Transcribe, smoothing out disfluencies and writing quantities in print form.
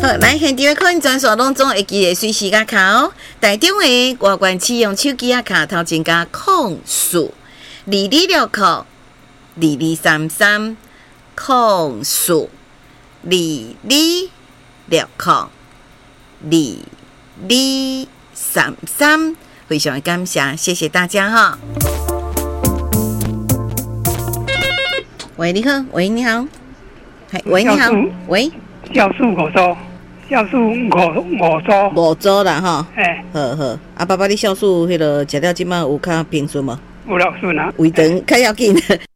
来现场的考验专属当中，会记得随时甲考。台中的外观启用手机卡头前加控数2269 2233控数2269 2233，非常的感谢，谢谢大家哈。喂，你好，喂，你好，喂，你好，喂， 酵素五组，酵素五组， 五组啦哈。 哎， 好好，爸爸，你酵素迄个食了即摆有较平顺无？ 有了顺啊。 胃肠较要紧。